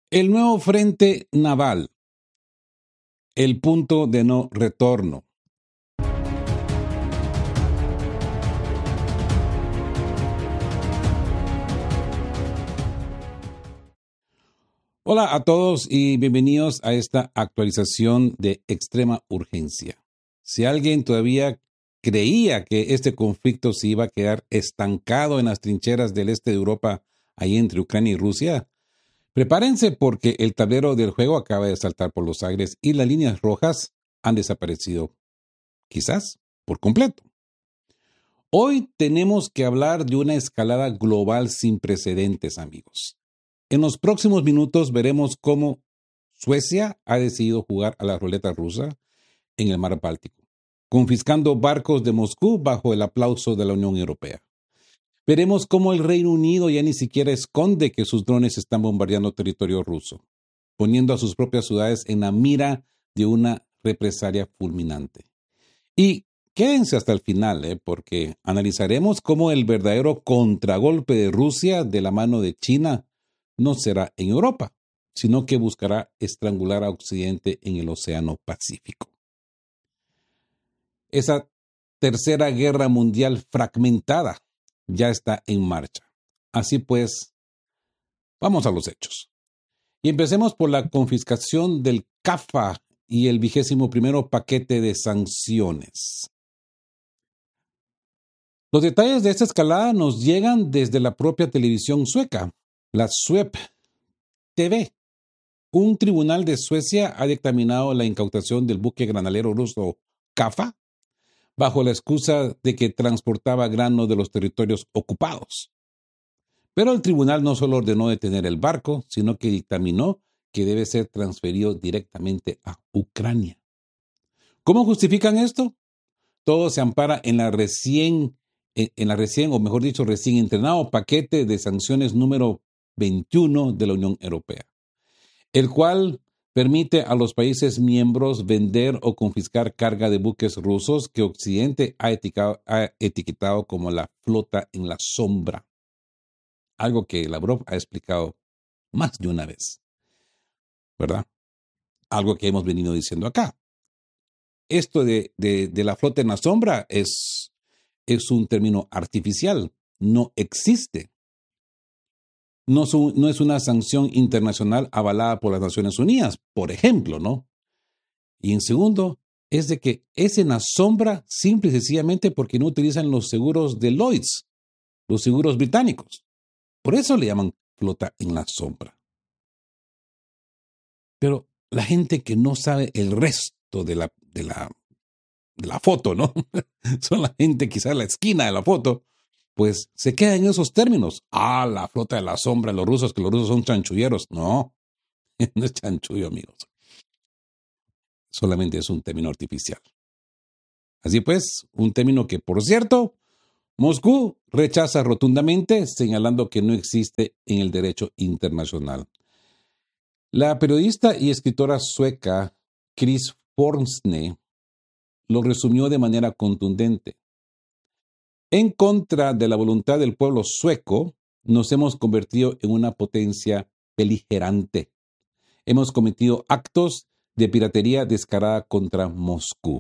El nuevo frente naval, el punto de no retorno. Hola a todos y bienvenidos a esta actualización de extrema urgencia. Si alguien todavía creía que este conflicto se iba a quedar estancado en las trincheras del este de Europa, ahí entre Ucrania y Rusia, prepárense porque el tablero del juego acaba de saltar por los aires y las líneas rojas han desaparecido, quizás por completo. Hoy tenemos que hablar de una escalada global sin precedentes, amigos. En los próximos minutos veremos cómo Suecia ha decidido jugar a la ruleta rusa en el mar Báltico, confiscando barcos de Moscú bajo el aplauso de la Unión Europea. Veremos cómo el Reino Unido ya ni siquiera esconde que sus drones están bombardeando territorio ruso, poniendo a sus propias ciudades en la mira de una represalia fulminante. Y quédense hasta el final, porque analizaremos cómo el verdadero contragolpe de Rusia de la mano de China no será en Europa, sino que buscará estrangular a Occidente en el Océano Pacífico. Esa tercera guerra mundial fragmentada ya está en marcha. Así pues, vamos a los hechos. Y empecemos por la confiscación del CAFA y el 21º paquete de sanciones. Los detalles de esta escalada nos llegan desde la propia televisión sueca, la SUEP TV. Un tribunal de Suecia ha dictaminado la incautación del buque granalero ruso Kafa bajo la excusa de que transportaba grano de los territorios ocupados. Pero el tribunal no solo ordenó detener el barco, sino que dictaminó que debe ser transferido directamente a Ucrania. ¿Cómo justifican esto? Todo se ampara en la recién entrenado paquete de sanciones número 21 de la Unión Europea, el cual permite a los países miembros vender o confiscar carga de buques rusos que Occidente ha etiquetado como la flota en la sombra, algo que Lavrov ha explicado más de una vez, ¿verdad? Algo que hemos venido diciendo acá. Esto de la flota en la sombra es un término artificial, no existe. No es una sanción internacional avalada por las Naciones Unidas, por ejemplo, ¿no? Y en segundo, es de que es en la sombra simple y sencillamente porque no utilizan los seguros de Lloyd's, los seguros británicos. Por eso le llaman flota en la sombra. Pero la gente que no sabe el resto de la foto, ¿no? Son la gente quizás la esquina de la foto, pues se queda en esos términos. La flota de la sombra, los rusos, que los rusos son chanchulleros. No, no es chanchullo, amigos. Solamente es un término artificial. Así pues, un término que, por cierto, Moscú rechaza rotundamente, señalando que no existe en el derecho internacional. La periodista y escritora sueca Chris Fornsne lo resumió de manera contundente. En contra de la voluntad del pueblo sueco, nos hemos convertido en una potencia beligerante. Hemos cometido actos de piratería descarada contra Moscú.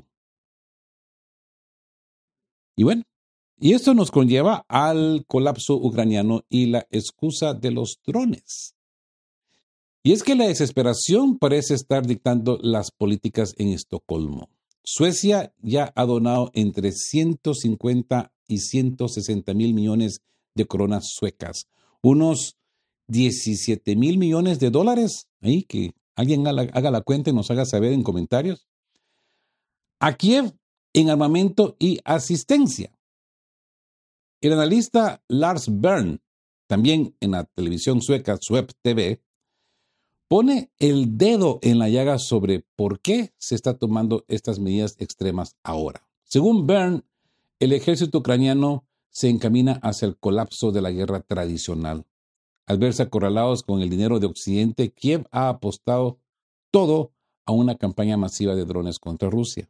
Y bueno, y esto nos conlleva al colapso ucraniano y la excusa de los drones. Y es que la desesperación parece estar dictando las políticas en Estocolmo. Suecia ya ha donado entre 150 y 160 mil millones de coronas suecas, unos 17 mil millones de dólares. Ahí que alguien haga la cuenta y nos haga saber en comentarios. A Kiev en armamento y asistencia. El analista Lars Bern, también en la televisión sueca SUEP TV, pone el dedo en la llaga sobre por qué se está tomando estas medidas extremas ahora. Según Bern, el ejército ucraniano se encamina hacia el colapso de la guerra tradicional. Al verse acorralados con el dinero de Occidente, Kiev ha apostado todo a una campaña masiva de drones contra Rusia.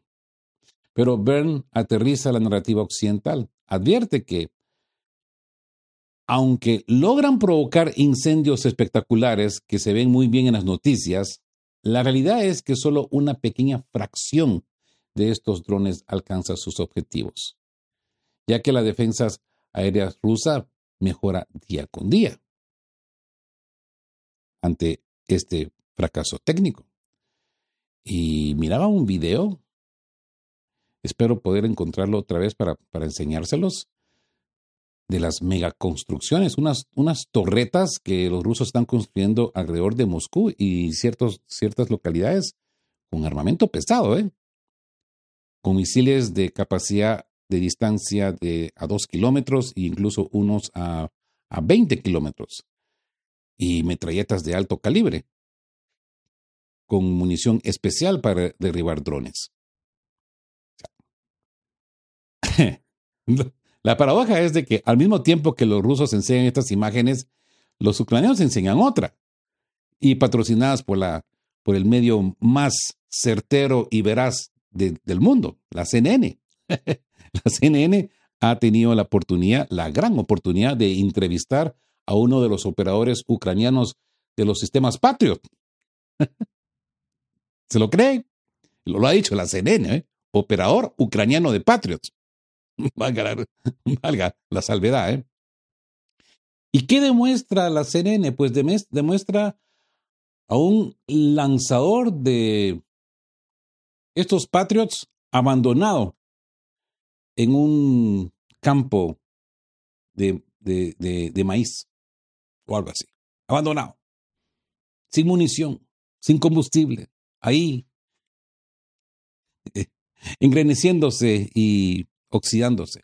Pero Bern aterriza la narrativa occidental. Advierte que Aunque logran provocar incendios espectaculares que se ven muy bien en las noticias, la realidad es que solo una pequeña fracción de estos drones alcanza sus objetivos, ya que las defensas aéreas rusas mejora día con día ante este fracaso técnico. Y miraba un video, espero poder encontrarlo otra vez para enseñárselos, de las megaconstrucciones, unas torretas que los rusos están construyendo alrededor de Moscú y ciertas localidades con armamento pesado, con misiles de capacidad de distancia a 2 kilómetros e incluso unos a 20 kilómetros y metralletas de alto calibre con munición especial para derribar drones. La paradoja es de que al mismo tiempo que los rusos enseñan estas imágenes, los ucranianos enseñan otra, y patrocinadas por el medio más certero y veraz del mundo, la CNN. La CNN ha tenido la gran oportunidad de entrevistar a uno de los operadores ucranianos de los sistemas Patriot. ¿Se lo cree? Lo ha dicho la CNN, operador ucraniano de Patriots. Valga la salvedad, ¿Y qué demuestra la CNN? Pues demuestra a un lanzador de estos Patriots abandonado en un campo de maíz o algo así. Abandonado, sin munición, sin combustible, ahí engraneciéndose y oxidándose.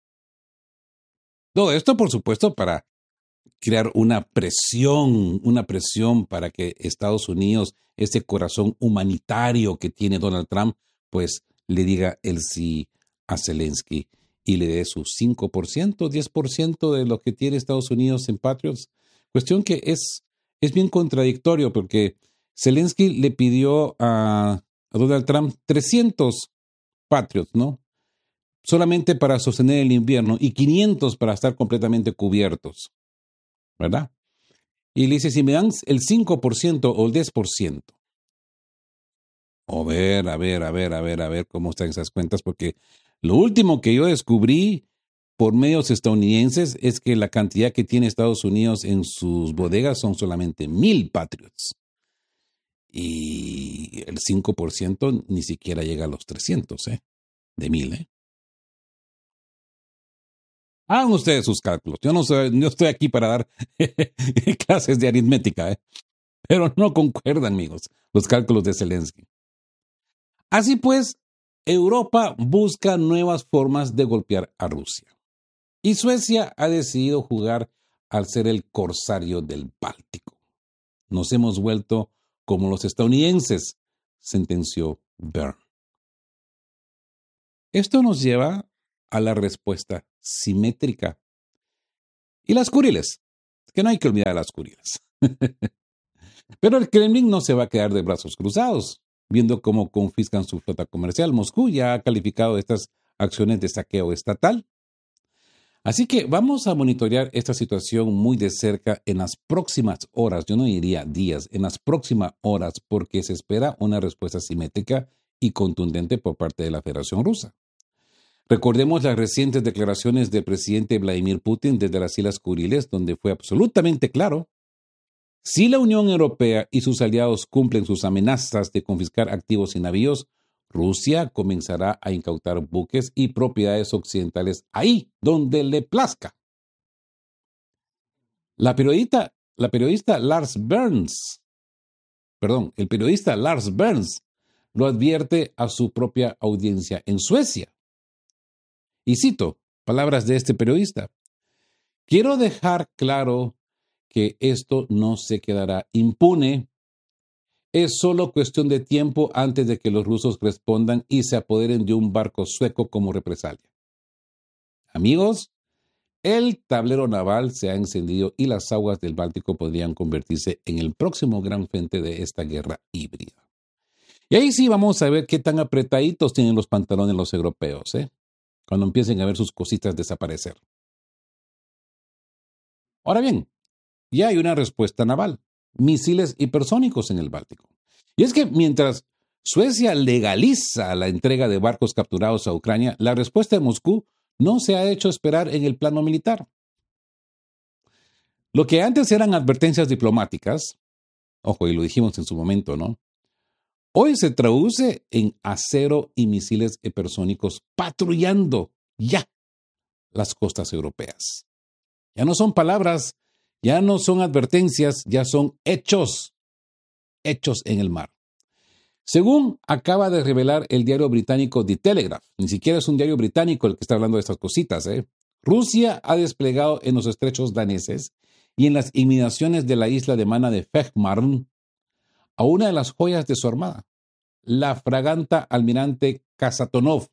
Todo esto, por supuesto, para crear una presión para que Estados Unidos, ese corazón humanitario que tiene Donald Trump, pues le diga el sí a Zelensky y le dé su 5%, 10% de lo que tiene Estados Unidos en Patriots. Cuestión que es bien contradictorio porque Zelensky le pidió a Donald Trump 300 Patriots, ¿no? Solamente para sostener el invierno y 500 para estar completamente cubiertos, ¿verdad? Y le dice, si me dan el 5% o el 10%. A ver cómo están esas cuentas, porque lo último que yo descubrí por medios estadounidenses es que la cantidad que tiene Estados Unidos en sus bodegas son solamente 1,000 Patriots. Y el 5% ni siquiera llega a los 300, de 1,000, Hagan ustedes sus cálculos. Yo no estoy aquí para dar clases de aritmética, pero no concuerdan, amigos, los cálculos de Zelensky. Así pues, Europa busca nuevas formas de golpear a Rusia. Y Suecia ha decidido jugar al ser el corsario del Báltico. Nos hemos vuelto como los estadounidenses, sentenció Bern. Esto nos lleva a la respuesta simétrica. Y las Kuriles, que no hay que olvidar a las Kuriles. Pero el Kremlin no se va a quedar de brazos cruzados, viendo cómo confiscan su flota comercial. Moscú ya ha calificado estas acciones de saqueo estatal. Así que vamos a monitorear esta situación muy de cerca en las próximas horas, yo no diría días, en las próximas horas, porque se espera una respuesta simétrica y contundente por parte de la Federación Rusa. Recordemos las recientes declaraciones del presidente Vladimir Putin desde las Islas Kuriles, donde fue absolutamente claro: si la Unión Europea y sus aliados cumplen sus amenazas de confiscar activos y navíos, Rusia comenzará a incautar buques y propiedades occidentales ahí donde le plazca. El periodista Lars Burns lo advierte a su propia audiencia en Suecia. Y cito palabras de este periodista: quiero dejar claro que esto no se quedará impune. Es solo cuestión de tiempo antes de que los rusos respondan y se apoderen de un barco sueco como represalia. Amigos, el tablero naval se ha encendido y las aguas del Báltico podrían convertirse en el próximo gran frente de esta guerra híbrida. Y ahí sí vamos a ver qué tan apretaditos tienen los pantalones los europeos, cuando empiecen a ver sus cositas desaparecer. Ahora bien, ya hay una respuesta naval, misiles hipersónicos en el Báltico. Y es que mientras Suecia legaliza la entrega de barcos capturados a Ucrania, la respuesta de Moscú no se ha hecho esperar en el plano militar. Lo que antes eran advertencias diplomáticas, ojo, y lo dijimos en su momento, ¿no? Hoy se traduce en acero y misiles hipersónicos patrullando ya las costas europeas. Ya no son palabras, ya no son advertencias, ya son hechos, hechos en el mar. Según acaba de revelar el diario británico The Telegraph, ni siquiera es un diario británico el que está hablando de estas cositas, Rusia ha desplegado en los estrechos daneses y en las inmediaciones de la isla de Mana de Fehmarn a una de las joyas de su armada, la fragata almirante Kasatonov.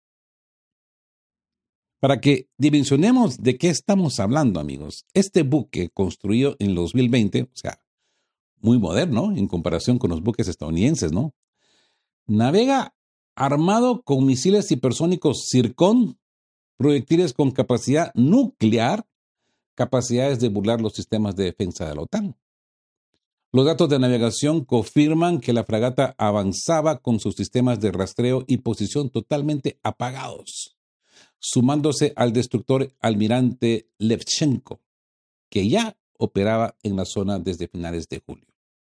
Para que dimensionemos de qué estamos hablando, amigos, este buque construido en el 2020, o sea, muy moderno en comparación con los buques estadounidenses, ¿no? Navega armado con misiles hipersónicos Zircon, proyectiles con capacidad nuclear, capacidades de burlar los sistemas de defensa de la OTAN. Los datos de navegación confirman que la fragata avanzaba con sus sistemas de rastreo y posición totalmente apagados, sumándose al destructor almirante Levchenko, que ya operaba en la zona desde finales de julio.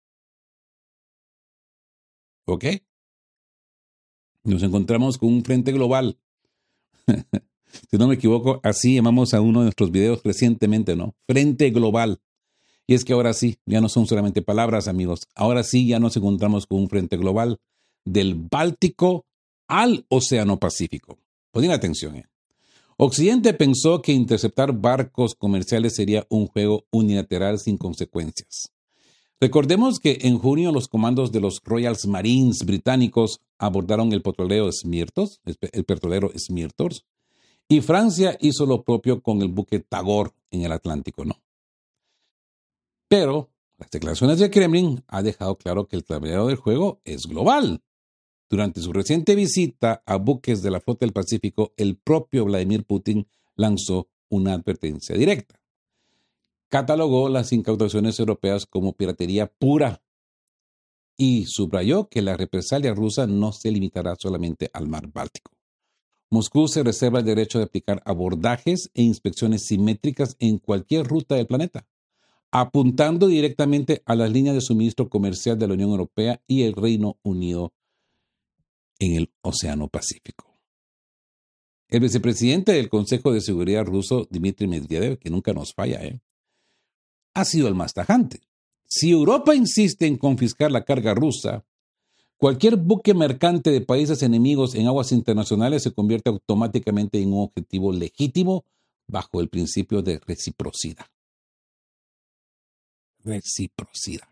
¿Ok? Nos encontramos con un frente global. Si no me equivoco, así llamamos a uno de nuestros videos recientemente, ¿no? Frente global. Y es que ahora sí, ya no son solamente palabras, amigos. Ahora sí, ya nos encontramos con un frente global del Báltico al Océano Pacífico. Ponen atención, Occidente pensó que interceptar barcos comerciales sería un juego unilateral sin consecuencias. Recordemos que en junio los comandos de los Royal Marines británicos abordaron el petrolero Smirtors, y Francia hizo lo propio con el buque Tagor en el Atlántico, ¿no? Pero las declaraciones del Kremlin han dejado claro que el tablero del juego es global. Durante su reciente visita a buques de la Flota del Pacífico, el propio Vladimir Putin lanzó una advertencia directa. Catalogó las incautaciones europeas como piratería pura y subrayó que la represalia rusa no se limitará solamente al mar Báltico. Moscú se reserva el derecho de aplicar abordajes e inspecciones simétricas en cualquier ruta del planeta, apuntando directamente a las líneas de suministro comercial de la Unión Europea y el Reino Unido en el Océano Pacífico. El vicepresidente del Consejo de Seguridad ruso, Dmitry Medvedev, que nunca nos falla, ha sido el más tajante. Si Europa insiste en confiscar la carga rusa, cualquier buque mercante de países enemigos en aguas internacionales se convierte automáticamente en un objetivo legítimo bajo el principio de reciprocidad. Reciprocidad.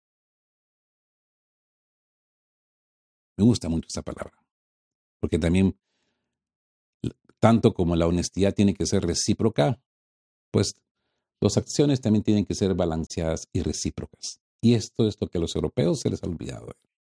Me gusta mucho esa palabra, porque también, tanto como la honestidad tiene que ser recíproca, pues las acciones también tienen que ser balanceadas y recíprocas. Y esto es lo que a los europeos se les ha olvidado.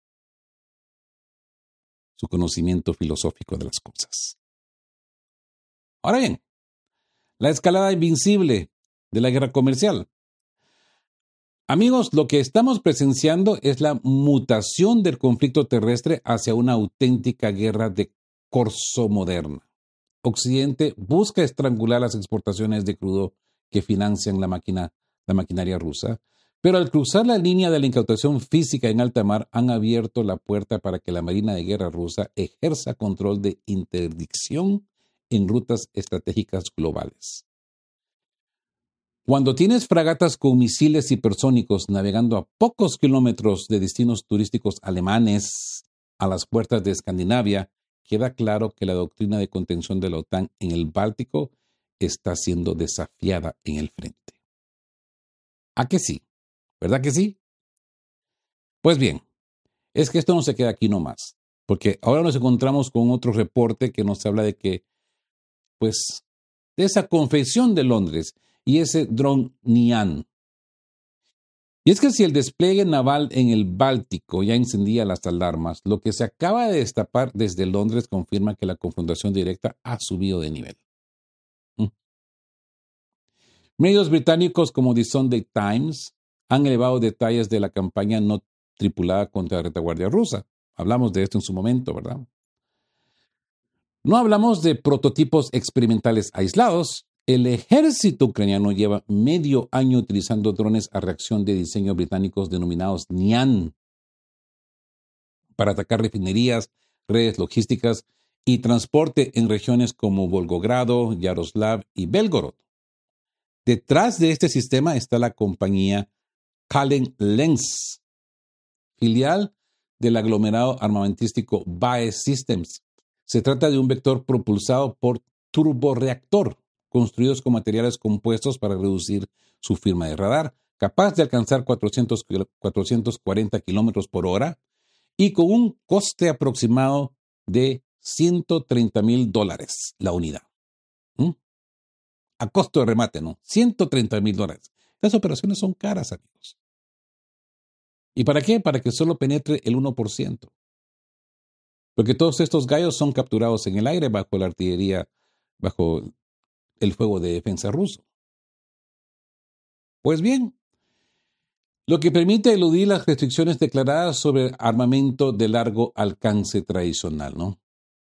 Su conocimiento filosófico de las cosas. Ahora bien, la escalada invincible de la guerra comercial. Amigos, lo que estamos presenciando es la mutación del conflicto terrestre hacia una auténtica guerra de corso moderna. Occidente busca estrangular las exportaciones de crudo que financian la maquinaria rusa, pero al cruzar la línea de la incautación física en alta mar han abierto la puerta para que la Marina de Guerra rusa ejerza control de interdicción en rutas estratégicas globales. Cuando tienes fragatas con misiles hipersónicos navegando a pocos kilómetros de destinos turísticos alemanes a las puertas de Escandinavia, queda claro que la doctrina de contención de la OTAN en el Báltico está siendo desafiada en el frente. ¿A que sí? ¿Verdad que sí? Pues bien, es que esto no se queda aquí nomás, porque ahora nos encontramos con otro reporte que nos habla de que, pues, de esa confesión de Londres y ese dron Nian. Y es que si el despliegue naval en el Báltico ya encendía las alarmas, lo que se acaba de destapar desde Londres confirma que la confrontación directa ha subido de nivel. Medios británicos como The Sunday Times han elevado detalles de la campaña no tripulada contra la retaguardia rusa. Hablamos de esto en su momento, ¿verdad? No hablamos de prototipos experimentales aislados. El ejército ucraniano lleva medio año utilizando drones a reacción de diseño británicos denominados Nian para atacar refinerías, redes logísticas y transporte en regiones como Volgogrado, Yaroslav y Belgorod. Detrás de este sistema está la compañía Kallen Lens, filial del aglomerado armamentístico BAE Systems. Se trata de un vector propulsado por turborreactor, construidos con materiales compuestos para reducir su firma de radar, capaz de alcanzar 440 kilómetros por hora y con un coste aproximado de $130,000 la unidad. A costo de remate, ¿no? $130,000. Las operaciones son caras, amigos. ¿Y para qué? Para que solo penetre el 1%. Porque todos estos gallos son capturados en el aire bajo la artillería, bajo el fuego de defensa ruso. Pues bien, lo que permite eludir las restricciones declaradas sobre armamento de largo alcance tradicional, ¿no?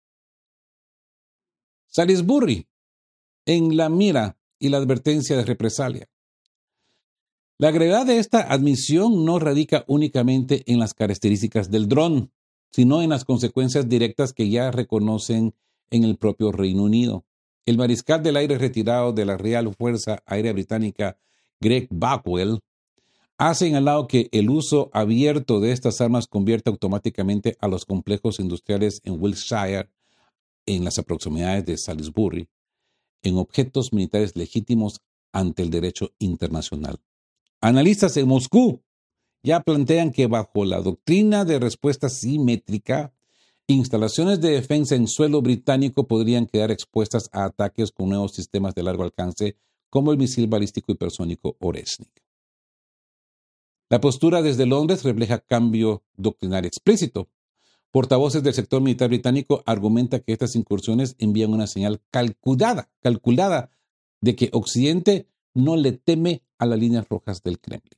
Salisbury, en la mira y la advertencia de represalia. La gravedad de esta admisión no radica únicamente en las características del dron, sino en las consecuencias directas que ya reconocen en el propio Reino Unido. El mariscal del aire retirado de la Real Fuerza Aérea Británica, Greg Backwell, ha señalado que el uso abierto de estas armas convierte automáticamente a los complejos industriales en Wiltshire, en las proximidades de Salisbury, en objetos militares legítimos ante el derecho internacional. Analistas en Moscú ya plantean que bajo la doctrina de respuesta simétrica, instalaciones de defensa en suelo británico podrían quedar expuestas a ataques con nuevos sistemas de largo alcance como el misil balístico hipersónico Oresnik. La postura desde Londres refleja cambio doctrinario explícito. Portavoces del sector militar británico argumentan que estas incursiones envían una señal calculada de que Occidente no le teme a las líneas rojas del Kremlin.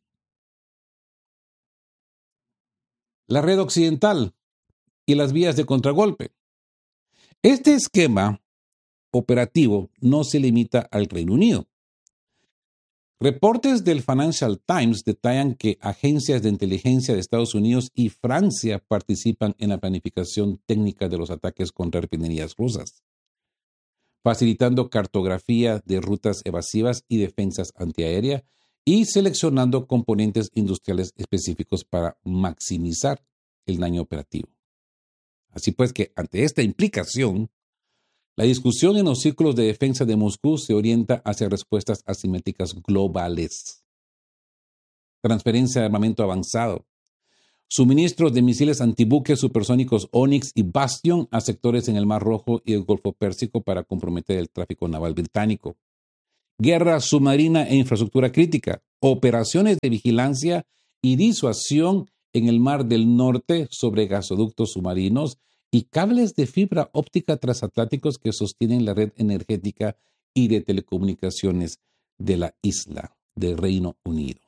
La red occidental y las vías de contragolpe. Este esquema operativo no se limita al Reino Unido. Reportes del Financial Times detallan que agencias de inteligencia de Estados Unidos y Francia participan en la planificación técnica de los ataques contra refinerías rusas, facilitando cartografía de rutas evasivas y defensas antiaérea y seleccionando componentes industriales específicos para maximizar el daño operativo. Así pues que ante esta implicación, la discusión en los círculos de defensa de Moscú se orienta hacia respuestas asimétricas globales. Transferencia de armamento avanzado. Suministros de misiles antibuques supersónicos Onyx y Bastion a sectores en el Mar Rojo y el Golfo Pérsico para comprometer el tráfico naval británico. Guerra submarina e infraestructura crítica. Operaciones de vigilancia y disuasión en el Mar del Norte sobre gasoductos submarinos y cables de fibra óptica transatlánticos que sostienen la red energética y de telecomunicaciones de la isla del Reino Unido.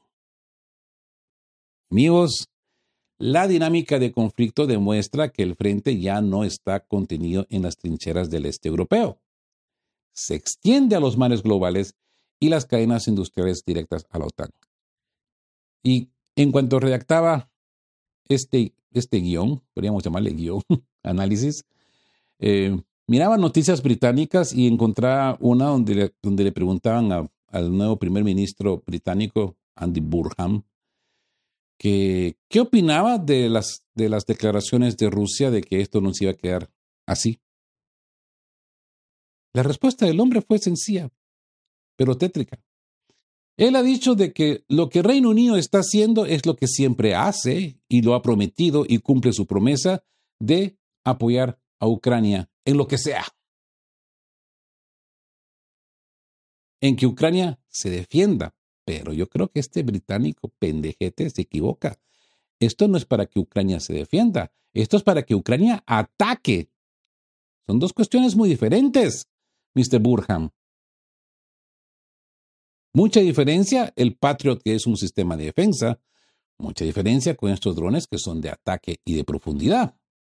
Amigos, la dinámica de conflicto demuestra que el frente ya no está contenido en las trincheras del este europeo. Se extiende a los mares globales y las cadenas industriales directas a la OTAN. Y en cuanto redactaba este guión, podríamos llamarle guión, análisis, miraba noticias británicas y encontraba una donde le preguntaban al nuevo primer ministro británico, Andy Burnham, que qué opinaba de las declaraciones de Rusia de que esto no se iba a quedar así. La respuesta del hombre fue sencilla, pero tétrica. Él ha dicho de que lo que Reino Unido está haciendo es lo que siempre hace y lo ha prometido y cumple su promesa de apoyar a Ucrania en lo que sea. En que Ucrania se defienda. Pero yo creo que este británico pendejete se equivoca. Esto no es para que Ucrania se defienda. Esto es para que Ucrania ataque. Son dos cuestiones muy diferentes, Mr. Burham. Mucha diferencia el Patriot, que es un sistema de defensa. Mucha diferencia con estos drones que son de ataque y de profundidad.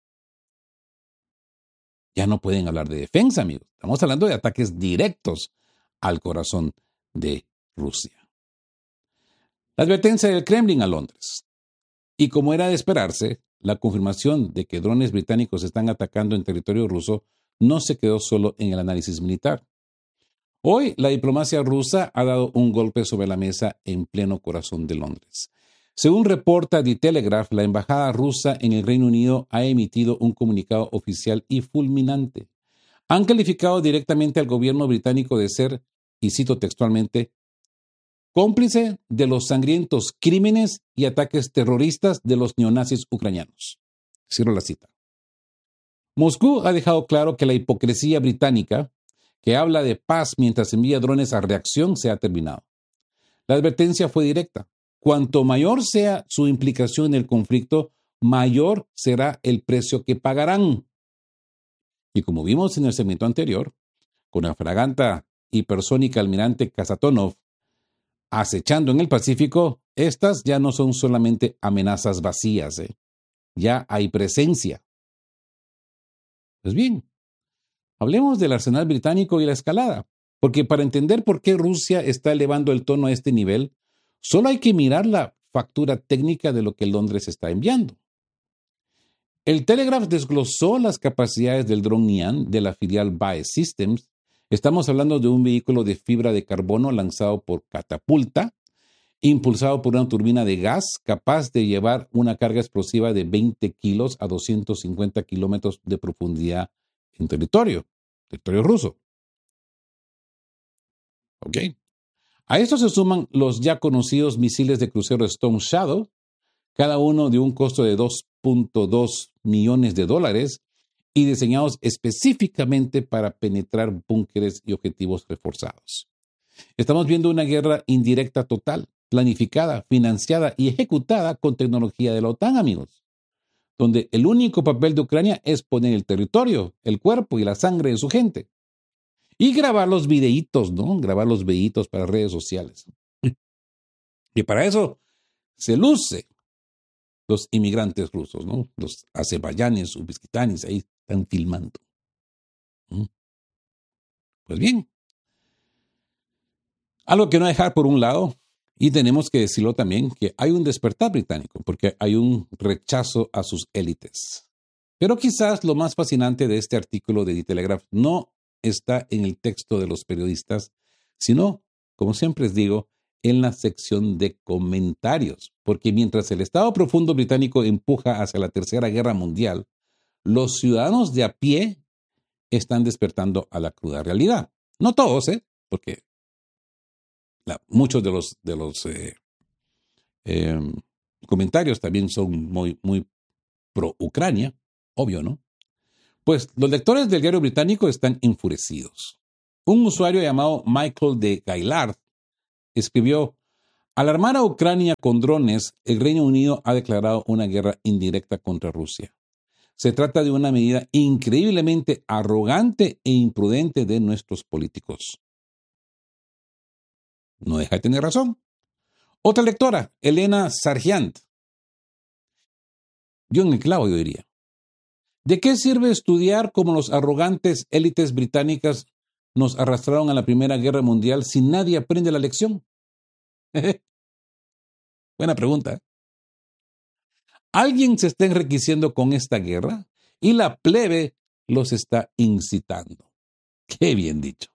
Ya no pueden hablar de defensa, amigos. Estamos hablando de ataques directos al corazón de Rusia. La advertencia del Kremlin a Londres. Y como era de esperarse, la confirmación de que drones británicos están atacando en territorio ruso no se quedó solo en el análisis militar. Hoy la diplomacia rusa ha dado un golpe sobre la mesa en pleno corazón de Londres. Según reporta The Telegraph, la embajada rusa en el Reino Unido ha emitido un comunicado oficial y fulminante. Han calificado directamente al gobierno británico de ser, y cito textualmente, cómplice de los sangrientos crímenes y ataques terroristas de los neonazis ucranianos. Cierro la cita. Moscú ha dejado claro que la hipocresía británica, que habla de paz mientras envía drones a reacción, se ha terminado. La advertencia fue directa. Cuanto mayor sea su implicación en el conflicto, mayor será el precio que pagarán. Y como vimos en el segmento anterior, con la fragata hipersónica almirante Kazatonov acechando en el Pacífico, estas ya no son solamente amenazas vacías, ya hay presencia. Pues bien, hablemos del arsenal británico y la escalada, porque para entender por qué Rusia está elevando el tono a este nivel, solo hay que mirar la factura técnica de lo que Londres está enviando. El Telegraph desglosó las capacidades del dron Nian de la filial BAE Systems. Estamos hablando de un vehículo de fibra de carbono lanzado por catapulta, impulsado por una turbina de gas capaz de llevar una carga explosiva de 20 kilos a 250 kilómetros de profundidad en territorio ruso. ¿Ok? A esto se suman los ya conocidos misiles de crucero Storm Shadow, cada uno de un costo de $2.2 millones y diseñados específicamente para penetrar búnkeres y objetivos reforzados. Estamos viendo una guerra indirecta total, planificada, financiada y ejecutada con tecnología de la OTAN, amigos, donde el único papel de Ucrania es poner el territorio, el cuerpo y la sangre de su gente. Y grabar los videitos, ¿no? Grabar los videitos para redes sociales. Y para eso se luce los inmigrantes rusos, ¿no? Los azerbaiyanes, uzbekistanes, ahí están filmando. Pues bien, algo que no dejar por un lado, y tenemos que decirlo también, que hay un despertar británico, porque hay un rechazo a sus élites. Pero quizás lo más fascinante de este artículo de The Telegraph no está en el texto de los periodistas, sino, como siempre les digo, en la sección de comentarios, porque mientras el Estado profundo británico empuja hacia la Tercera Guerra Mundial, los ciudadanos de a pie están despertando a la cruda realidad. No todos, porque muchos de los comentarios también son muy pro Ucrania, obvio, ¿no? Pues los lectores del diario británico están enfurecidos. Un usuario llamado Michael de Gaillard escribió: al armar a Ucrania con drones, el Reino Unido ha declarado una guerra indirecta contra Rusia. Se trata de una medida increíblemente arrogante e imprudente de nuestros políticos. No deja de tener razón. Otra lectora, Elena Sargent, dio en el clavo, yo diría. ¿De qué sirve estudiar cómo los arrogantes élites británicas nos arrastraron a la Primera Guerra Mundial si nadie aprende la lección? Buena pregunta. Alguien se está enriqueciendo con esta guerra y la plebe los está incitando. Qué bien dicho.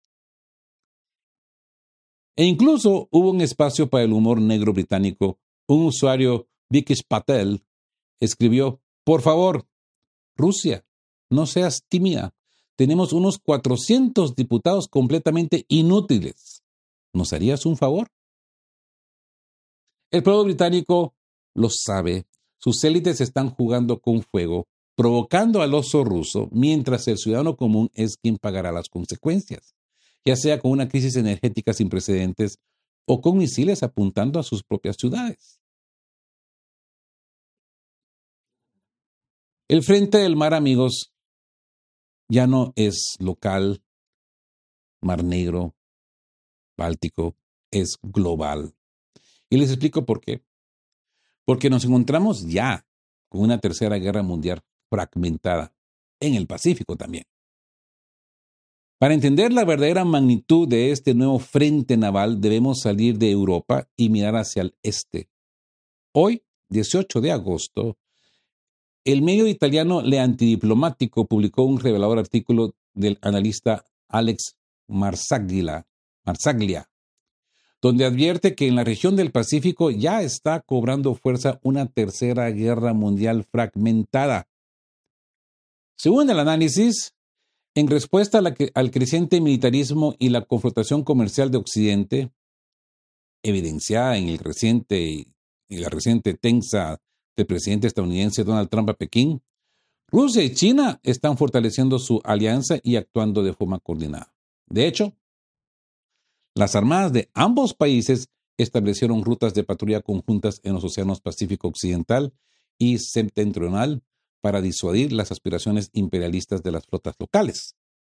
E incluso hubo un espacio para el humor negro británico. Un usuario, Vikesh Patel, escribió: por favor, Rusia, no seas tímida. Tenemos unos 400 diputados completamente inútiles. ¿Nos harías un favor? El pueblo británico lo sabe. Sus élites están jugando con fuego, provocando al oso ruso, mientras el ciudadano común es quien pagará las consecuencias, ya sea con una crisis energética sin precedentes o con misiles apuntando a sus propias ciudades. El frente del mar, amigos, ya no es local, Mar Negro, Báltico, es global. Y les explico por qué. Porque nos encontramos ya con una tercera guerra mundial fragmentada en el Pacífico también. Para entender la verdadera magnitud de este nuevo frente naval, debemos salir de Europa y mirar hacia el este. Hoy, 18 de agosto, el medio italiano Le Antidiplomático publicó un revelador artículo del analista Alex Marsaglia, donde advierte que en la región del Pacífico ya está cobrando fuerza una tercera guerra mundial fragmentada. Según el análisis, en respuesta al creciente militarismo y la confrontación comercial de Occidente, evidenciada en la reciente tensa del presidente estadounidense Donald Trump a Pekín, Rusia y China están fortaleciendo su alianza y actuando de forma coordinada. De hecho, las armadas de ambos países establecieron rutas de patrulla conjuntas en los océanos Pacífico Occidental y Septentrional para disuadir las aspiraciones imperialistas de las flotas locales.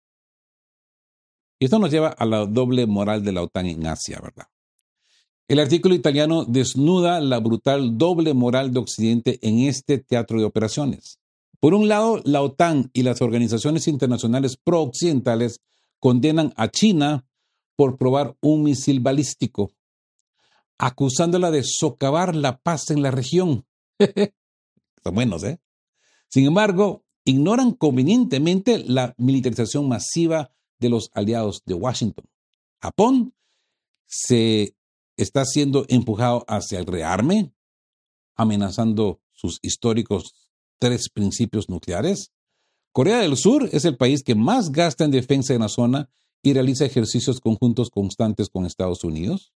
Y esto nos lleva a la doble moral de la OTAN en Asia, ¿verdad? El artículo italiano desnuda la brutal doble moral de Occidente en este teatro de operaciones. Por un lado, la OTAN y las organizaciones internacionales pro-occidentales condenan a China por probar un misil balístico, acusándola de socavar la paz en la región. Son buenos, ¿eh? Sin embargo, ignoran convenientemente la militarización masiva de los aliados de Washington. Japón se está siendo empujado hacia el rearme, amenazando sus históricos 3 principios nucleares. Corea del Sur es el país que más gasta en defensa en la zona y realiza ejercicios conjuntos constantes con Estados Unidos.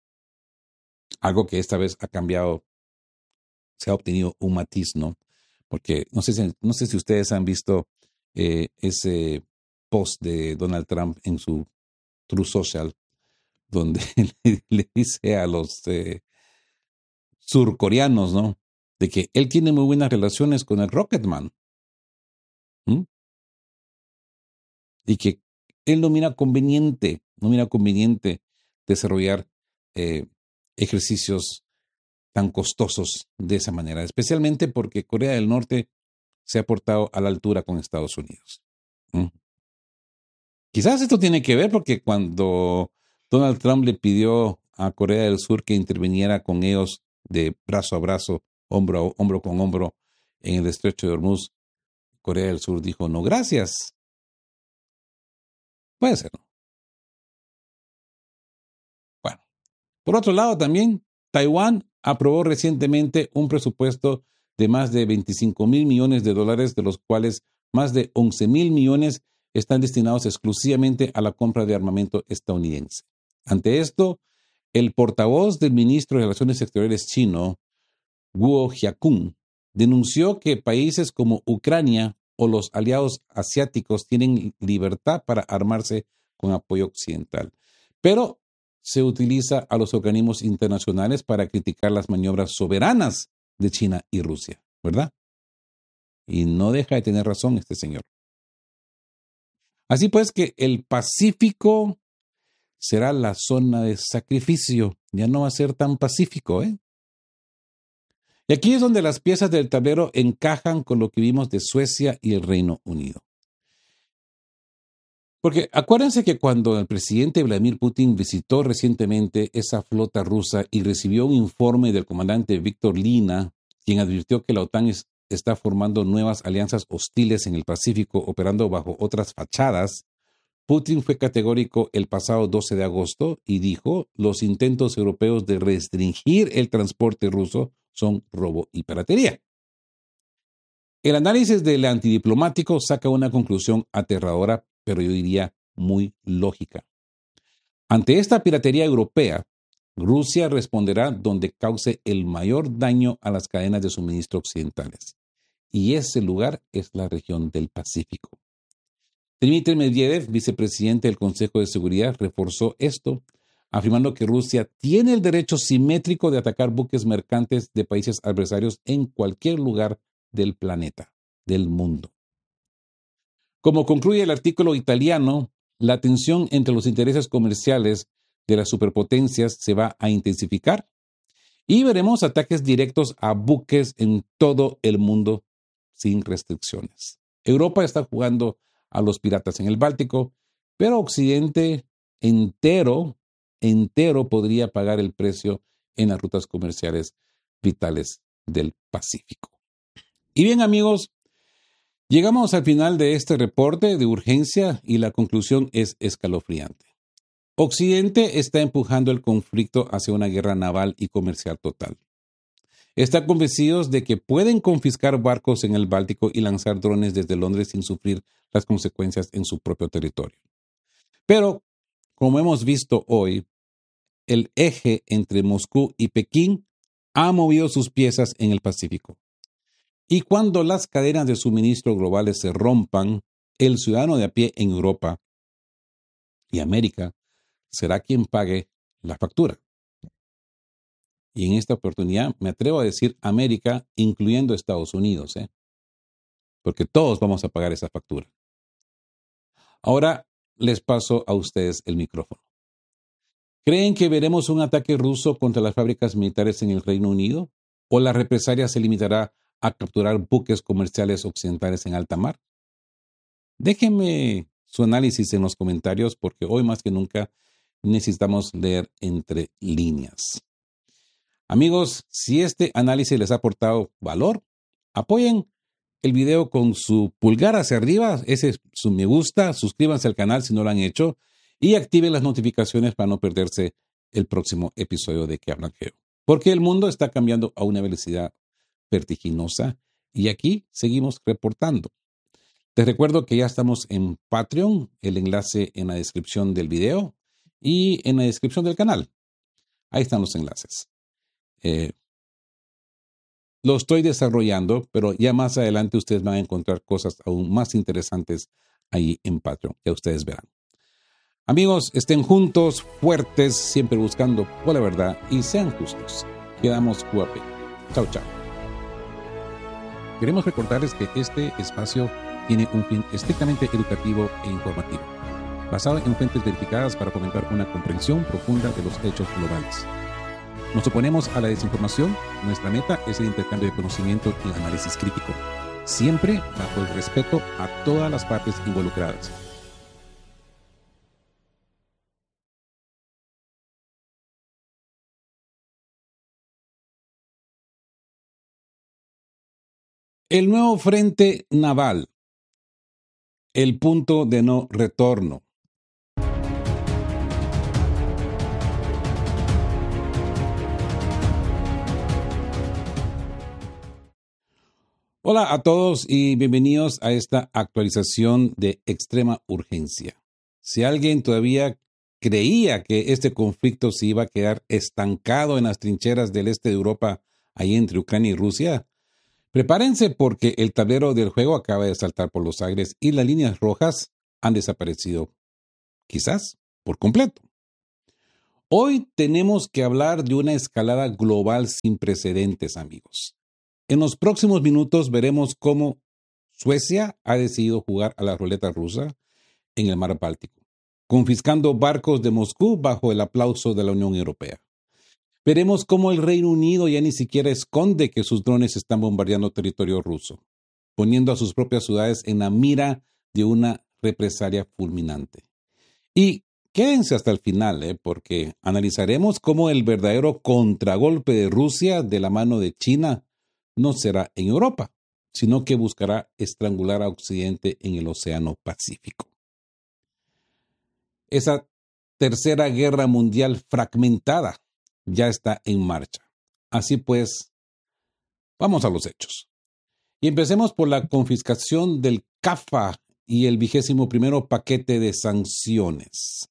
Algo que esta vez ha cambiado, se ha obtenido un matiz, ¿no? Porque no sé si ustedes han visto ese post de Donald Trump en su Truth Social, donde le dice a los surcoreanos, ¿no? De que él tiene muy buenas relaciones con el Rocketman. Y que él no mira conveniente desarrollar ejercicios tan costosos de esa manera, especialmente porque Corea del Norte se ha portado a la altura con Estados Unidos. Quizás esto tiene que ver porque cuando Donald Trump le pidió a Corea del Sur que interviniera con ellos de brazo a brazo, hombro con hombro en el estrecho de Hormuz, Corea del Sur dijo no gracias. Puede ser, ¿no? Bueno, por otro lado también, Taiwán aprobó recientemente un presupuesto de más de $25,000 millones, de los cuales más de 11,000 millones están destinados exclusivamente a la compra de armamento estadounidense. Ante esto, el portavoz del ministro de Relaciones Exteriores chino, Guo Jiakun, denunció que países como Ucrania o los aliados asiáticos tienen libertad para armarse con apoyo occidental, pero se utiliza a los organismos internacionales para criticar las maniobras soberanas de China y Rusia, ¿verdad? Y no deja de tener razón este señor. Así pues que el Pacífico será la zona de sacrificio, ya no va a ser tan pacífico, ¿eh? Y aquí es donde las piezas del tablero encajan con lo que vimos de Suecia y el Reino Unido. Porque acuérdense que cuando el presidente Vladimir Putin visitó recientemente esa flota rusa y recibió un informe del comandante Víctor Lina, quien advirtió que la OTAN está formando nuevas alianzas hostiles en el Pacífico operando bajo otras fachadas, Putin fue categórico el pasado 12 de agosto y dijo: los intentos europeos de restringir el transporte ruso son robo y piratería. El análisis del antidiplomático saca una conclusión aterradora, pero yo diría muy lógica. Ante esta piratería europea, Rusia responderá donde cause el mayor daño a las cadenas de suministro occidentales. Y ese lugar es la región del Pacífico. Dmitry Medvedev, vicepresidente del Consejo de Seguridad, reforzó esto, afirmando que Rusia tiene el derecho simétrico de atacar buques mercantes de países adversarios en cualquier lugar del planeta, del mundo. Como concluye el artículo italiano, la tensión entre los intereses comerciales de las superpotencias se va a intensificar y veremos ataques directos a buques en todo el mundo sin restricciones. Europa está jugando a los piratas en el Báltico, pero Occidente entero podría pagar el precio en las rutas comerciales vitales del Pacífico. Y bien, amigos, llegamos al final de este reporte de urgencia y la conclusión es escalofriante. Occidente está empujando el conflicto hacia una guerra naval y comercial total. Están convencidos de que pueden confiscar barcos en el Báltico y lanzar drones desde Londres sin sufrir las consecuencias en su propio territorio. Pero, como hemos visto hoy, el eje entre Moscú y Pekín ha movido sus piezas en el Pacífico. Y cuando las cadenas de suministro globales se rompan, el ciudadano de a pie en Europa y América será quien pague la factura. Y en esta oportunidad me atrevo a decir América, incluyendo Estados Unidos, porque todos vamos a pagar esa factura. Ahora les paso a ustedes el micrófono. ¿Creen que veremos un ataque ruso contra las fábricas militares en el Reino Unido? ¿O la represalia se limitará a capturar buques comerciales occidentales en alta mar? Déjenme su análisis en los comentarios porque hoy más que nunca necesitamos leer entre líneas. Amigos, si este análisis les ha aportado valor, apoyen el video con su pulgar hacia arriba, ese es su me gusta, suscríbanse al canal si no lo han hecho y activen las notificaciones para no perderse el próximo episodio de Que Hablan Geo. Porque el mundo está cambiando a una velocidad vertiginosa y aquí seguimos reportando. Les recuerdo que ya estamos en Patreon, el enlace en la descripción del video y en la descripción del canal. Ahí están los enlaces. Lo estoy desarrollando, pero ya más adelante ustedes van a encontrar cosas aún más interesantes ahí en Patreon. Ya ustedes verán. Amigos, estén juntos, fuertes, siempre buscando por la verdad y sean justos. Quedamos guapos. Chao, chao. Queremos recordarles que este espacio tiene un fin estrictamente educativo e informativo, basado en fuentes verificadas para fomentar una comprensión profunda de los hechos globales. Nos oponemos a la desinformación. Nuestra meta es el intercambio de conocimiento y análisis crítico, siempre bajo el respeto a todas las partes involucradas. El nuevo frente naval, el punto de no retorno. Hola a todos y bienvenidos a esta actualización de extrema urgencia. Si alguien todavía creía que este conflicto se iba a quedar estancado en las trincheras del este de Europa, ahí entre Ucrania y Rusia, prepárense porque el tablero del juego acaba de saltar por los aires y las líneas rojas han desaparecido, quizás por completo. Hoy tenemos que hablar de una escalada global sin precedentes, amigos. En los próximos minutos veremos cómo Suecia ha decidido jugar a la ruleta rusa en el mar Báltico, confiscando barcos de Moscú bajo el aplauso de la Unión Europea. Veremos cómo el Reino Unido ya ni siquiera esconde que sus drones están bombardeando territorio ruso, poniendo a sus propias ciudades en la mira de una represalia fulminante. Y quédense hasta el final, porque analizaremos cómo el verdadero contragolpe de Rusia de la mano de China no será en Europa, sino que buscará estrangular a Occidente en el Océano Pacífico. Esa tercera guerra mundial fragmentada ya está en marcha. Así pues, vamos a los hechos. Y empecemos por la confiscación del CAFA y el 21º paquete de sanciones.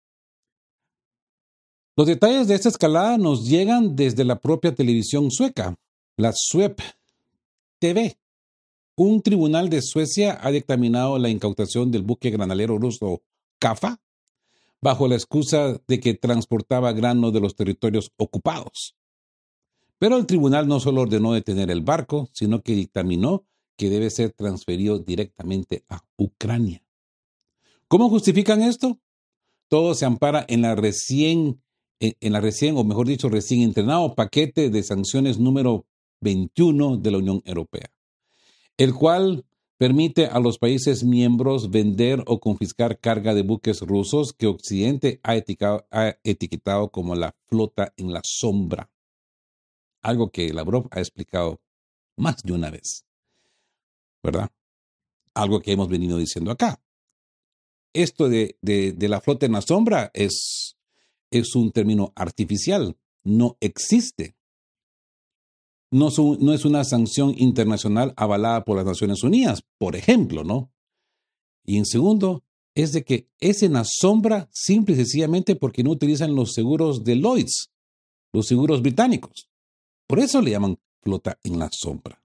Los detalles de esta escalada nos llegan desde la propia televisión sueca, la Swep TV. Un tribunal de Suecia ha dictaminado la incautación del buque granalero ruso CAFA bajo la excusa de que transportaba grano de los territorios ocupados. Pero el tribunal no solo ordenó detener el barco, sino que dictaminó que debe ser transferido directamente a Ucrania. ¿Cómo justifican esto? todo se ampara en la recién, o mejor dicho, recién entrenado paquete de sanciones número 21 de la Unión Europea, el cual permite a los países miembros vender o confiscar carga de buques rusos que Occidente ha etiquetado como la flota en la sombra, algo que Lavrov ha explicado más de una vez, ¿verdad? Algo que hemos venido diciendo acá. Esto de la flota en la sombra es un término artificial, no existe. No es una sanción internacional avalada por las Naciones Unidas, por ejemplo, ¿no? Y en segundo, es de que es en la sombra simple y sencillamente porque no utilizan los seguros de Lloyd's, los seguros británicos. Por eso le llaman flota en la sombra.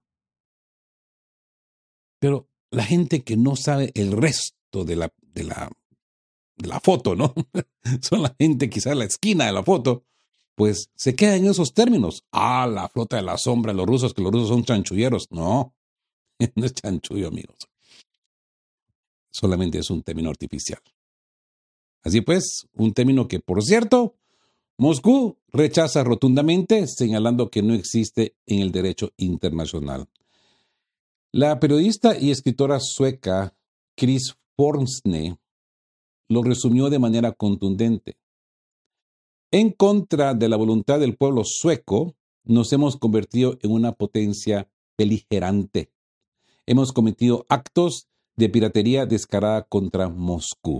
Pero la gente que no sabe el resto de la foto, ¿no? Son la gente quizás la esquina de la foto, pues se queda en esos términos. La flota de la sombra, los rusos, que los rusos son chanchulleros. No, no es chanchullo, amigos. Solamente es un término artificial. Así pues, un término que, por cierto, Moscú rechaza rotundamente, señalando que no existe en el derecho internacional. La periodista y escritora sueca Chris Fornsne lo resumió de manera contundente. En contra de la voluntad del pueblo sueco, nos hemos convertido en una potencia beligerante. Hemos cometido actos de piratería descarada contra Moscú.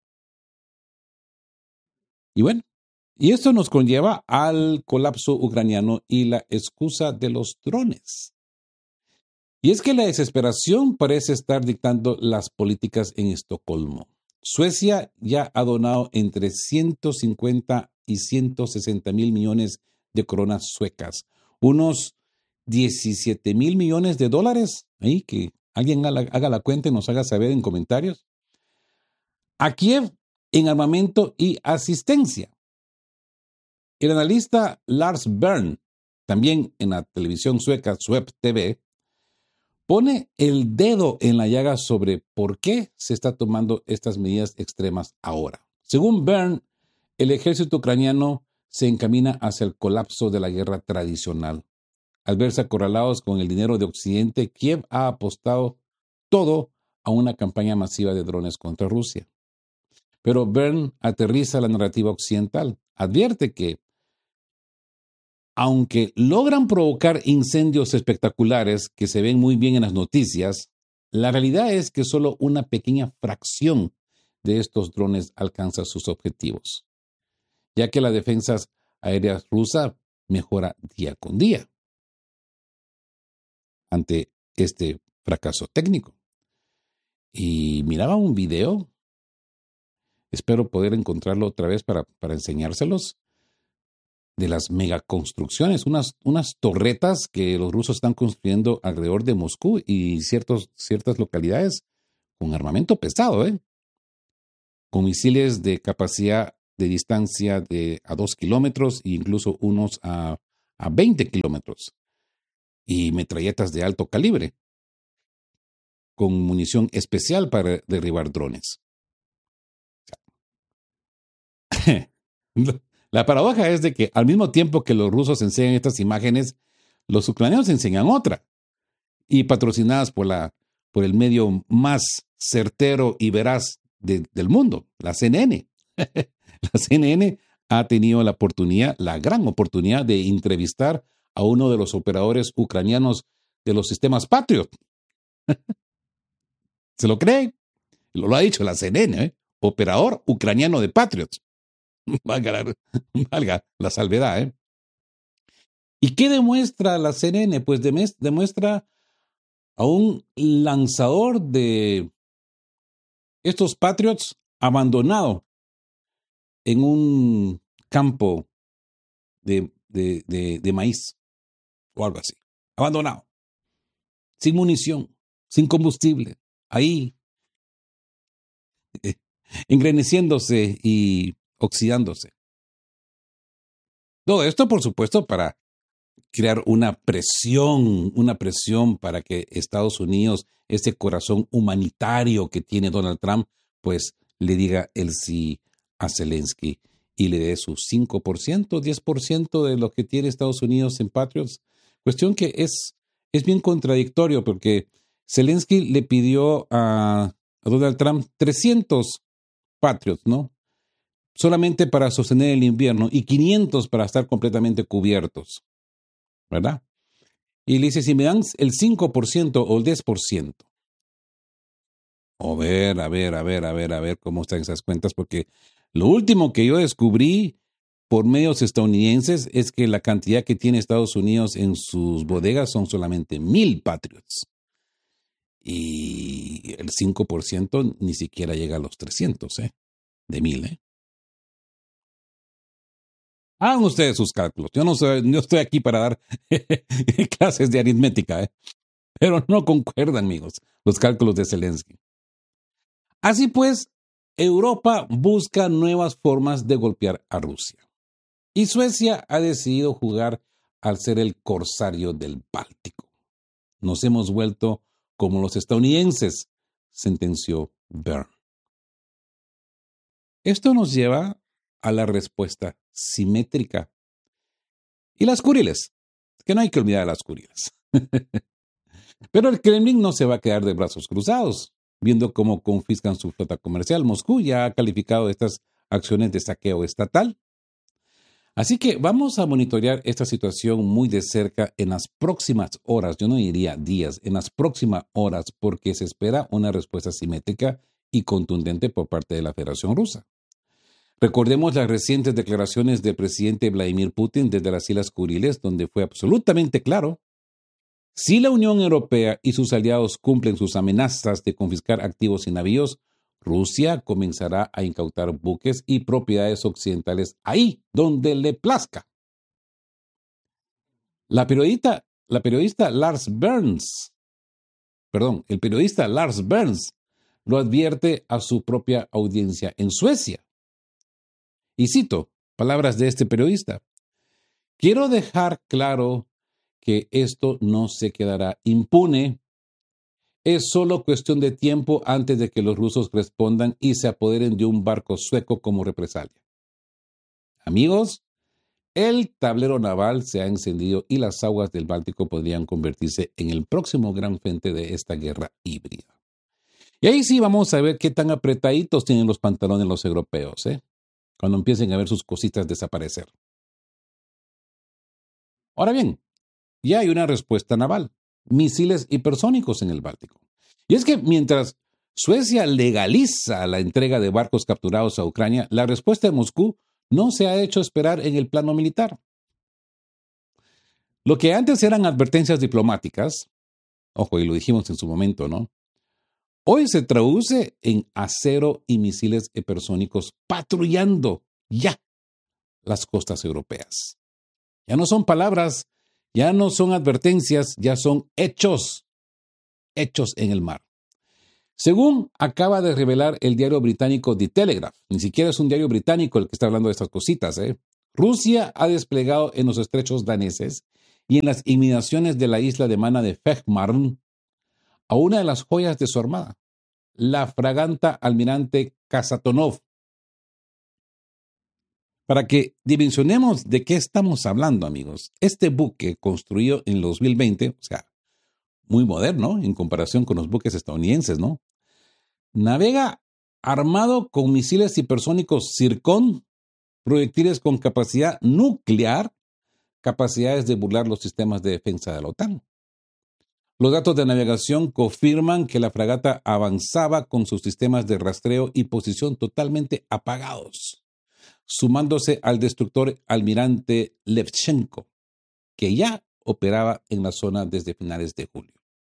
Y bueno, y esto nos conlleva al colapso ucraniano y la excusa de los drones. Y es que la desesperación parece estar dictando las políticas en Estocolmo. Suecia ya ha donado entre 150 y 160 mil millones de coronas suecas, unos 17 mil millones de dólares. Ahí que alguien haga la cuenta y nos haga saber en comentarios. A Kiev en armamento y asistencia. El analista Lars Bern, también en la televisión sueca Swep TV, pone el dedo en la llaga sobre por qué se está tomando estas medidas extremas ahora. Según Bern, el ejército ucraniano se encamina hacia el colapso de la guerra tradicional. Al verse acorralados con el dinero de Occidente, Kiev ha apostado todo a una campaña masiva de drones contra Rusia. Pero Bern aterriza la narrativa occidental. Advierte que, aunque logran provocar incendios espectaculares que se ven muy bien en las noticias, la realidad es que solo una pequeña fracción de estos drones alcanza sus objetivos, ya que la defensa aérea rusa mejora día con día ante este fracaso técnico. Y miraba un video, espero poder encontrarlo otra vez para enseñárselos, de las megaconstrucciones, unas torretas que los rusos están construyendo alrededor de Moscú y ciertas localidades con armamento pesado, con misiles de capacidad de distancia a 2 kilómetros e incluso unos a 20 kilómetros y metralletas de alto calibre con munición especial para derribar drones. La paradoja es de que al mismo tiempo que los rusos enseñan estas imágenes, los ucranianos enseñan otra, y patrocinadas por el medio más certero y veraz del mundo, la CNN. La CNN ha tenido la gran oportunidad de entrevistar a uno de los operadores ucranianos de los sistemas Patriot. ¿Se lo cree? Lo ha dicho la CNN, operador ucraniano de Patriots. Valga la salvedad, ¿Y qué demuestra la CNN? Pues demuestra a un lanzador de estos Patriots abandonado en un campo de maíz o algo así. Abandonado. Sin munición, sin combustible. Ahí, engraneciéndose y oxidándose. Todo esto, por supuesto, para crear una presión para que Estados Unidos, ese corazón humanitario que tiene Donald Trump, pues le diga el sí a Zelensky y le dé su 5%, 10% de lo que tiene Estados Unidos en Patriots. Cuestión que es bien contradictorio porque Zelensky le pidió a Donald Trump 300 Patriots, ¿no? Solamente para sostener el invierno y 500 para estar completamente cubiertos, ¿verdad? Y le dice, si me dan el 5% o el 10%. A ver cómo están esas cuentas, porque lo último que yo descubrí por medios estadounidenses es que la cantidad que tiene Estados Unidos en sus bodegas son solamente 1,000 Patriots. Y el 5% ni siquiera llega a los 300, de 1,000, Hagan ustedes sus cálculos. Yo no estoy aquí para dar clases de aritmética, pero no concuerdan, amigos, los cálculos de Zelensky. Así pues, Europa busca nuevas formas de golpear a Rusia. Y Suecia ha decidido jugar al ser el corsario del Báltico. Nos hemos vuelto como los estadounidenses, sentenció Byrne. Esto nos lleva a la respuesta simétrica. Y las Kuriles, que no hay que olvidar a las Kuriles. Pero el Kremlin no se va a quedar de brazos cruzados, viendo cómo confiscan su flota comercial. Moscú ya ha calificado estas acciones de saqueo estatal. Así que vamos a monitorear esta situación muy de cerca en las próximas horas, yo no diría días, en las próximas horas, porque se espera una respuesta simétrica y contundente por parte de la Federación Rusa. Recordemos las recientes declaraciones del presidente Vladimir Putin desde las Islas Kuriles, donde fue absolutamente claro: si la Unión Europea y sus aliados cumplen sus amenazas de confiscar activos y navíos, Rusia comenzará a incautar buques y propiedades occidentales ahí donde le plazca. El periodista Lars Burns lo advierte a su propia audiencia en Suecia. Y cito palabras de este periodista: quiero dejar claro que esto no se quedará impune. Es solo cuestión de tiempo antes de que los rusos respondan y se apoderen de un barco sueco como represalia. Amigos, el tablero naval se ha encendido y las aguas del Báltico podrían convertirse en el próximo gran frente de esta guerra híbrida. Y ahí sí vamos a ver qué tan apretaditos tienen los pantalones los europeos, cuando empiecen a ver sus cositas desaparecer. Ahora bien, ya hay una respuesta naval: misiles hipersónicos en el Báltico. Y es que mientras Suecia legaliza la entrega de barcos capturados a Ucrania, la respuesta de Moscú no se ha hecho esperar en el plano militar. Lo que antes eran advertencias diplomáticas, ojo, y lo dijimos en su momento, ¿no? Hoy se traduce en acero y misiles hipersónicos patrullando ya las costas europeas. Ya no son palabras, ya no son advertencias, ya son hechos en el mar. Según acaba de revelar el diario británico The Telegraph, ni siquiera es un diario británico el que está hablando de estas cositas, Rusia ha desplegado en los estrechos daneses y en las inmediaciones de la isla de Mana de Fehmarn a una de las joyas de su armada, la fragata almirante Kasatonov. Para que dimensionemos de qué estamos hablando, amigos, este buque construido en el 2020, o sea, muy moderno en comparación con los buques estadounidenses, ¿no? Navega armado con misiles hipersónicos Zircon, proyectiles con capacidad nuclear, capacidades de burlar los sistemas de defensa de la OTAN. Los datos de navegación confirman que la fragata avanzaba con sus sistemas de rastreo y posición totalmente apagados, sumándose al destructor almirante Levchenko, que ya operaba en la zona desde finales de julio.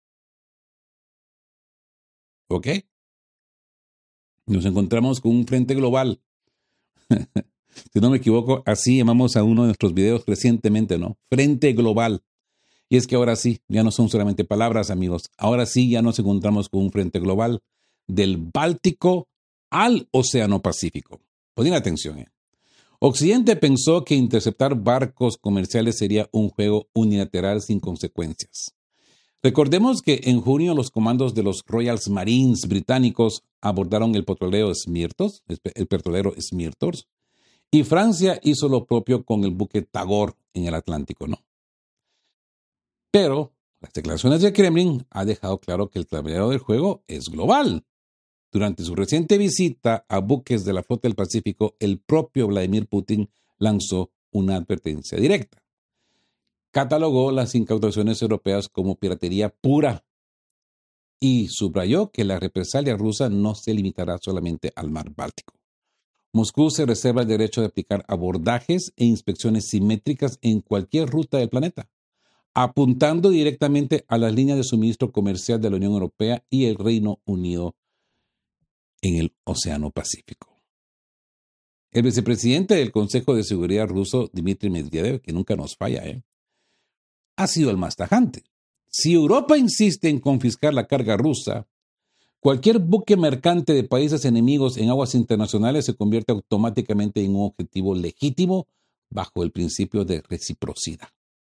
¿Ok? Nos encontramos con un frente global. Si no me equivoco, así llamamos a uno de nuestros videos recientemente, ¿no? Frente global. Y es que ahora sí, ya no son solamente palabras, amigos. Ahora sí ya nos encontramos con un frente global del Báltico al Océano Pacífico. Ponen atención, Occidente pensó que interceptar barcos comerciales sería un juego unilateral sin consecuencias. Recordemos que en junio los comandos de los Royal Marines británicos abordaron el petrolero Smirtors, y Francia hizo lo propio con el buque Tagore en el Atlántico, ¿no? Pero las declaraciones del Kremlin han dejado claro que el tablero del juego es global. Durante su reciente visita a buques de la Flota del Pacífico, el propio Vladimir Putin lanzó una advertencia directa. Catalogó las incautaciones europeas como piratería pura y subrayó que la represalia rusa no se limitará solamente al mar Báltico. Moscú se reserva el derecho de aplicar abordajes e inspecciones simétricas en cualquier ruta del planeta, apuntando directamente a las líneas de suministro comercial de la Unión Europea y el Reino Unido en el Océano Pacífico. El vicepresidente del Consejo de Seguridad ruso, Dmitry Medvedev, que nunca nos falla, ha sido el más tajante. Si Europa insiste en confiscar la carga rusa, cualquier buque mercante de países enemigos en aguas internacionales se convierte automáticamente en un objetivo legítimo bajo el principio de reciprocidad.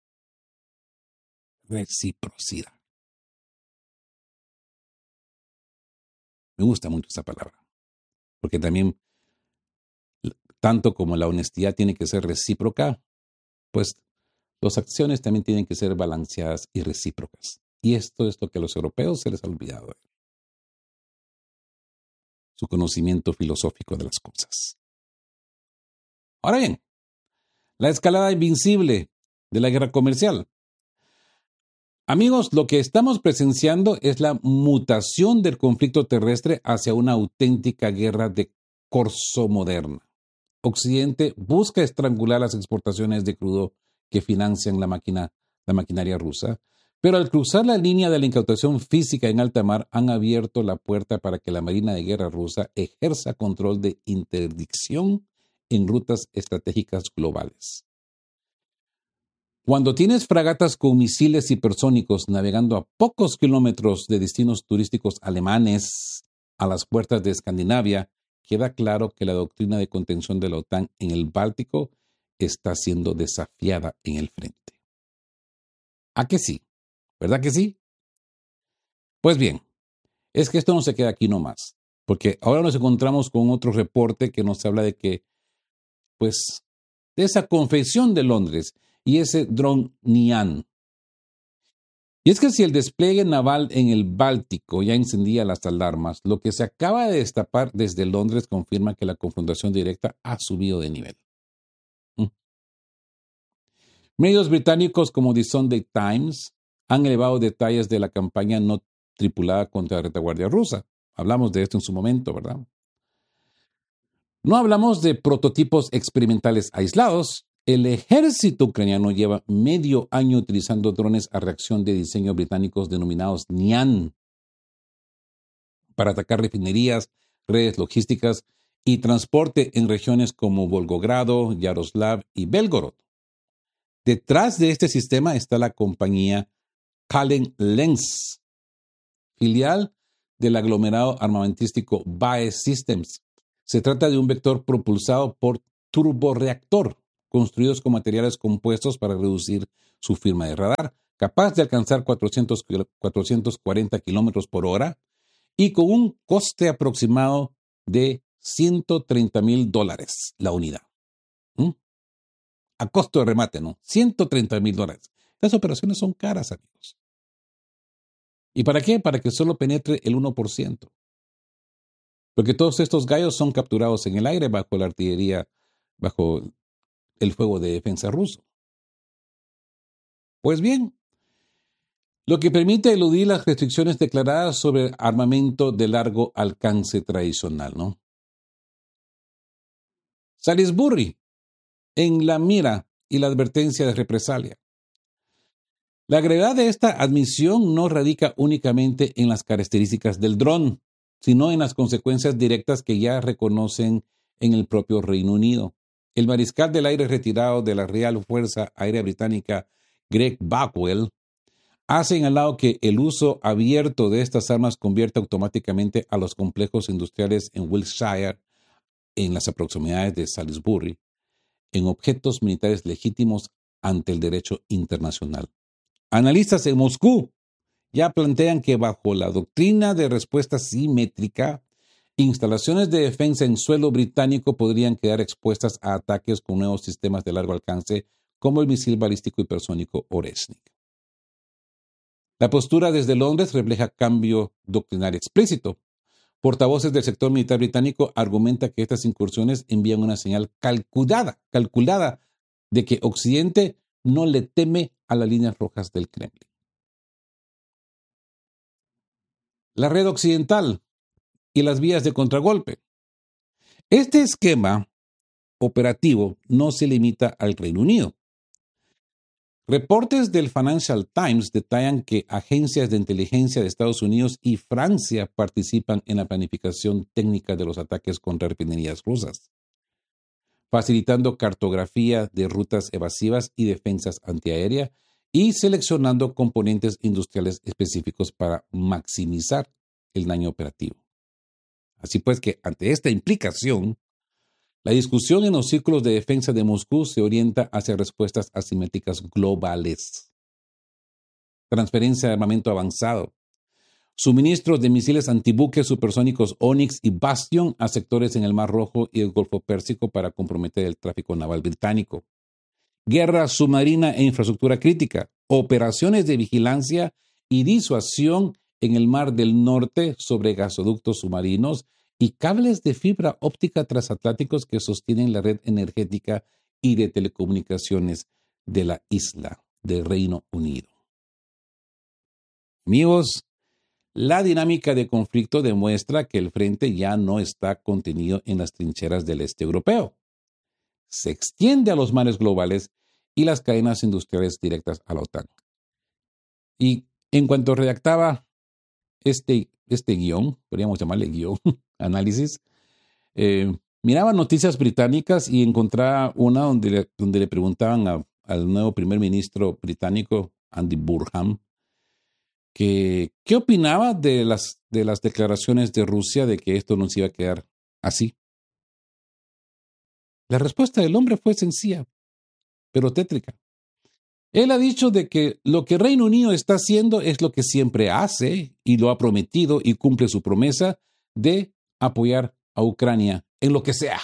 Reciprocidad. Me gusta mucho esa palabra, porque también, tanto como la honestidad tiene que ser recíproca, pues las acciones también tienen que ser balanceadas y recíprocas. Y esto es lo que a los europeos se les ha olvidado. Su conocimiento filosófico de las cosas. Ahora bien, la escalada invincible de la guerra comercial. Amigos, lo que estamos presenciando es la mutación del conflicto terrestre hacia una auténtica guerra de corso moderna. Occidente busca estrangular las exportaciones de crudo que financian la maquinaria rusa, pero al cruzar la línea de la incautación física en alta mar han abierto la puerta para que la Marina de Guerra rusa ejerza control de interdicción en rutas estratégicas globales. Cuando tienes fragatas con misiles hipersónicos navegando a pocos kilómetros de destinos turísticos alemanes a las puertas de Escandinavia, queda claro que la doctrina de contención de la OTAN en el Báltico está siendo desafiada en el frente. ¿A que sí? ¿Verdad que sí? Pues bien, es que esto no se queda aquí nomás, porque ahora nos encontramos con otro reporte que nos habla de que, pues, de esa confesión de Londres y ese dron Nian. Y es que si el despliegue naval en el Báltico ya encendía las alarmas, lo que se acaba de destapar desde Londres confirma que la confrontación directa ha subido de nivel. Medios británicos como The Sunday Times han elevado detalles de la campaña no tripulada contra la retaguardia rusa. Hablamos de esto en su momento, ¿verdad? No hablamos de prototipos experimentales aislados. El ejército ucraniano lleva medio año utilizando drones a reacción de diseño británicos denominados Nian para atacar refinerías, redes logísticas y transporte en regiones como Volgogrado, Yaroslav y Belgorod. Detrás de este sistema está la compañía Kallen Lens, filial del aglomerado armamentístico BAE Systems. Se trata de un vector propulsado por turborreactor, construidos con materiales compuestos para reducir su firma de radar, capaz de alcanzar 440 kilómetros por hora y con un coste aproximado de $130,000 la unidad. A costo de remate, ¿no? $130,000. Las operaciones son caras, amigos. ¿Y para qué? Para que solo penetre el 1%. Porque todos estos gallos son capturados en el aire bajo la artillería, bajo el fuego de defensa ruso. Pues bien, lo que permite eludir las restricciones declaradas sobre armamento de largo alcance tradicional, ¿no? Salisbury, en la mira y la advertencia de represalia. La gravedad de esta admisión no radica únicamente en las características del dron, sino en las consecuencias directas que ya reconocen en el propio Reino Unido. El mariscal del aire retirado de la Real Fuerza Aérea Británica, Greg Backwell, ha señalado que el uso abierto de estas armas convierte automáticamente a los complejos industriales en Wiltshire, en las proximidades de Salisbury, en objetos militares legítimos ante el derecho internacional. Analistas en Moscú ya plantean que bajo la doctrina de respuesta simétrica, instalaciones de defensa en suelo británico podrían quedar expuestas a ataques con nuevos sistemas de largo alcance como el misil balístico hipersónico Oresnik. La postura desde Londres refleja cambio doctrinario explícito. Portavoces del sector militar británico argumentan que estas incursiones envían una señal calculada de que Occidente no le teme a las líneas rojas del Kremlin. La red occidental y las vías de contragolpe. Este esquema operativo no se limita al Reino Unido. Reportes del Financial Times detallan que agencias de inteligencia de Estados Unidos y Francia participan en la planificación técnica de los ataques contra refinerías rusas, facilitando cartografía de rutas evasivas y defensas antiaérea y seleccionando componentes industriales específicos para maximizar el daño operativo. Así pues que ante esta implicación, la discusión en los círculos de defensa de Moscú se orienta hacia respuestas asimétricas globales. Transferencia de armamento avanzado. Suministros de misiles antibuques supersónicos Onyx y Bastion a sectores en el Mar Rojo y el Golfo Pérsico para comprometer el tráfico naval británico. Guerra submarina e infraestructura crítica. Operaciones de vigilancia y disuasión en el Mar del Norte sobre gasoductos submarinos y cables de fibra óptica transatlánticos que sostienen la red energética y de telecomunicaciones de la isla del Reino Unido. Amigos, la dinámica de conflicto demuestra que el frente ya no está contenido en las trincheras del este europeo. Se extiende a los mares globales y las cadenas industriales directas a la OTAN. Y en cuanto redactaba este guión, podríamos llamarle guión, análisis, miraba noticias británicas y encontraba una donde le preguntaban al nuevo primer ministro británico, Andy Burnham, que qué opinaba de las declaraciones de Rusia de que esto no se iba a quedar así. La respuesta del hombre fue sencilla, pero tétrica. Él ha dicho de que lo que Reino Unido está haciendo es lo que siempre hace y lo ha prometido y cumple su promesa de apoyar a Ucrania en lo que sea.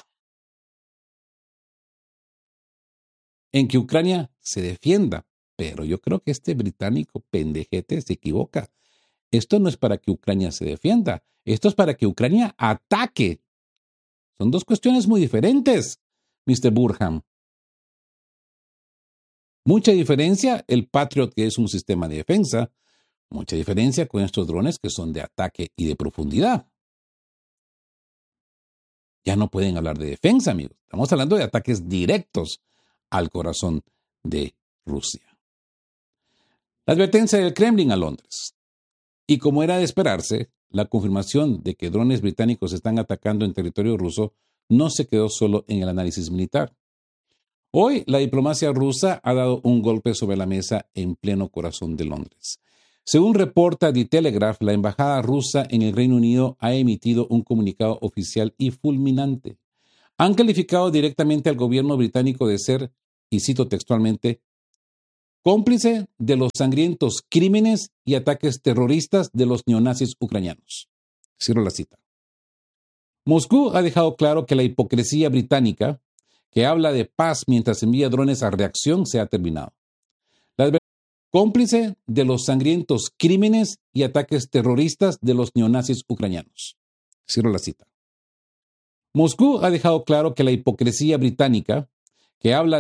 En que Ucrania se defienda. Pero yo creo que este británico pendejete se equivoca. Esto no es para que Ucrania se defienda. Esto es para que Ucrania ataque. Son dos cuestiones muy diferentes, Mr. Burnham. Mucha diferencia el Patriot, que es un sistema de defensa. Mucha diferencia con estos drones que son de ataque y de profundidad. Ya no pueden hablar de defensa, amigos. Estamos hablando de ataques directos al corazón de Rusia. La advertencia del Kremlin a Londres. Y como era de esperarse, la confirmación de que drones británicos están atacando en territorio ruso no se quedó solo en el análisis militar. Hoy, la diplomacia rusa ha dado un golpe sobre la mesa en pleno corazón de Londres. Según reporta The Telegraph, la embajada rusa en el Reino Unido ha emitido un comunicado oficial y fulminante. Han calificado directamente al gobierno británico de ser, y cito textualmente, cómplice de los sangrientos crímenes y ataques terroristas de los neonazis ucranianos. Cierro la cita. Moscú ha dejado claro que la hipocresía británica, que habla de paz mientras envía drones a reacción, se ha terminado. Cómplice de los sangrientos crímenes y ataques terroristas de los neonazis ucranianos. Cierro la cita. Moscú ha dejado claro que la hipocresía británica, que habla